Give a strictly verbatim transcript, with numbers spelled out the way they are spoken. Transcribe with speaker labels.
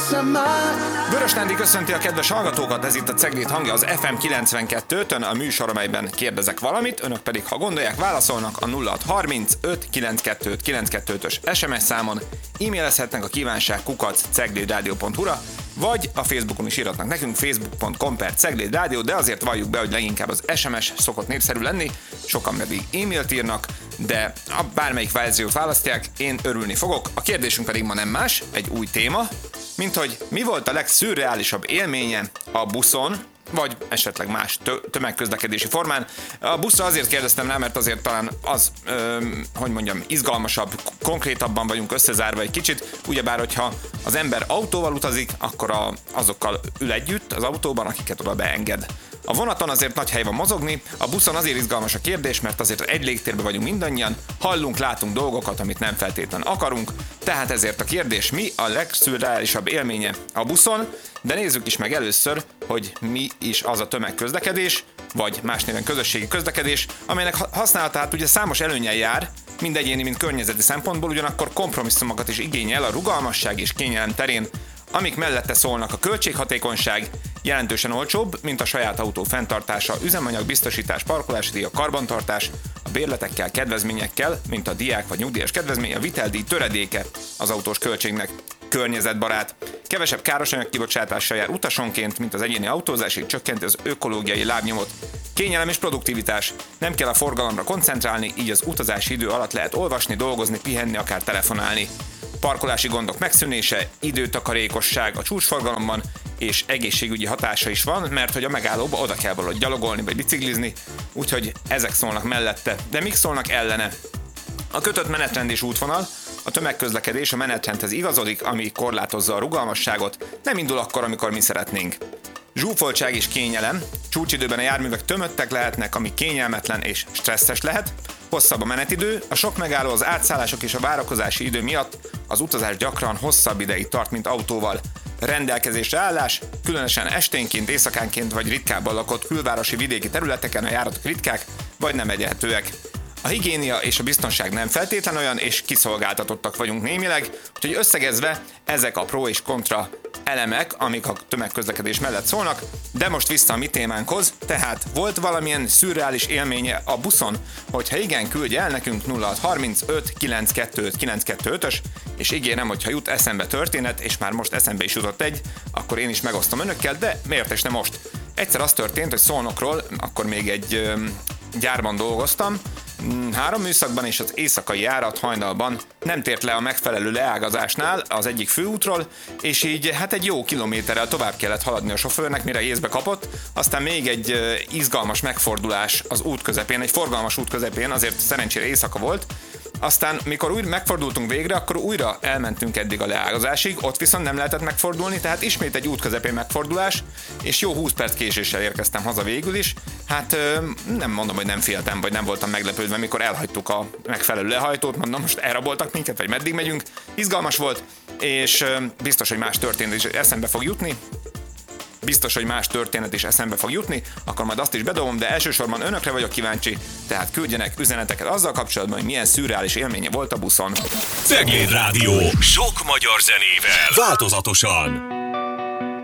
Speaker 1: Vörös Nándi köszönti a kedves hallgatókat, ez itt a Ceglét hangja az ef em kilencvenkettőn, a műsor, amelyben kérdezek valamit, önök pedig, ha gondolják, válaszolnak a nulla hat harminc öt kilencvenkettő kilencvenkettős es em es számon, e-mailezhetnek a kívánság kukac ceglédradio pont hu-ra, vagy a Facebookon is írhatnak nekünk, facebook pont com per ceglédradio, de azért valljuk be, hogy leginkább az es em es szokott népszerű lenni, sokan pedig e-mailt írnak, de a bármelyik verziót választják, én örülni fogok. A kérdésünk pedig ma nem más, egy új téma, mint hogy mi volt a legszürreálisabb élménye a buszon, vagy esetleg más tö- tömegközlekedési formán. A buszra azért kérdeztem rá, mert azért talán az, ö, hogy mondjam, izgalmasabb, konkrétabban vagyunk összezárva egy kicsit, ugyebár, hogyha az ember autóval utazik, akkor a, azokkal ül együtt az autóban, akiket oda beenged. A vonaton azért nagy hely van mozogni, a buszon azért izgalmas a kérdés, mert azért egy légtérben vagyunk mindannyian, hallunk, látunk dolgokat, amit nem feltétlenül akarunk, tehát ezért a kérdés, mi a legszürreálisabb élménye a buszon, de nézzük is meg először, hogy mi is az a tömegközlekedés, vagy más néven közösségi közlekedés, amelynek használatát ugye számos előnnyel jár, mind egyéni, mind környezeti szempontból, ugyanakkor kompromisszumokat is igényel a rugalmasság és kényelem terén, amik mellette szólnak. A költséghatékonyság jelentősen olcsóbb, mint a saját autó fenntartása, üzemanyag, biztosítás, parkolási díj, a karbantartás, a bérletekkel, kedvezményekkel, mint a diák vagy nyugdíjas kedvezmény, a viteldíj töredéke az autós költségnek. Környezetbarát. Kevesebb károsanyag kibocsátással jár utasonként, mint az egyéni autózás, így csökkenti az ökológiai lábnyomot. Kényelem és produktivitás. Nem kell a forgalomra koncentrálni, így az utazási idő alatt lehet olvasni, dolgozni, pihenni, akár telefonálni. Parkolási gondok megszűnése, időtakarékosság a csúcsforgalomban, és egészségügyi hatása is van, mert hogy a megállóba oda kell valahogy gyalogolni vagy biciklizni, úgyhogy ezek szólnak mellette. De mik szólnak ellene? A kötött menetrend és útvonal. A tömegközlekedés a menetrendhez igazodik, ami korlátozza a rugalmasságot, nem indul akkor, amikor mi szeretnénk. Zsúfoltság és kényelem. Csúcsidőben a járművek tömöttek lehetnek, ami kényelmetlen és stresszes lehet. Hosszabb a menetidő, a sok megálló, az átszállások és a várakozási idő miatt az utazás gyakran hosszabb ideig tart, mint autóval. Rendelkezésre állás, különösen esténként, éjszakánként vagy ritkábban lakott külvárosi vidéki területeken a járatok ritkák vagy nem elérhetőek. A higiénia és a biztonság nem feltétlen olyan, és kiszolgáltatottak vagyunk némileg, úgyhogy összegezve ezek a pro és kontra elemek, amik a tömegközlekedés mellett szólnak, de most vissza a mi témánkhoz, tehát volt valamilyen szürreális élménye a buszon, hogyha igen, küldje el nekünk nulla hat harminc öt kilencvenkettő kilencvenkettő-ös, és ígérem, hogyha jut eszembe történet, és már most eszembe is jutott egy, akkor én is megosztom önökkel, de miért is nem most? Egyszer az történt, hogy Szolnokról, akkor még egy ö, gyárban dolgoztam, három műszakban, és az éjszakai járat hajnalban nem tért le a megfelelő leágazásnál az egyik főútról, és így hát egy jó kilométerrel tovább kellett haladni a sofőrnek, mire észbe kapott, aztán még egy uh, izgalmas megfordulás az út közepén, egy forgalmas út közepén, azért szerencsére éjszaka volt. Aztán, mikor újra megfordultunk végre, akkor újra elmentünk eddig a leágazásig, ott viszont nem lehetett megfordulni, tehát ismét egy út közepén megfordulás, és jó húsz perc késéssel érkeztem haza végül is. Hát nem mondom, hogy nem féltem, vagy nem voltam meglepődve, mikor elhagytuk a megfelelő lehajtót, mondom, most elraboltak minket, vagy meddig megyünk. Izgalmas volt, és biztos, hogy más történet is eszembe fog jutni. Biztos, hogy más történet is eszembe fog jutni, akkor majd azt is bedobom, de elsősorban önökre vagyok kíváncsi, tehát küldjenek üzeneteket azzal kapcsolatban, hogy milyen szürreális élménye volt a buszon.
Speaker 2: Cegléd Rádió. Sok magyar zenével. Változatosan.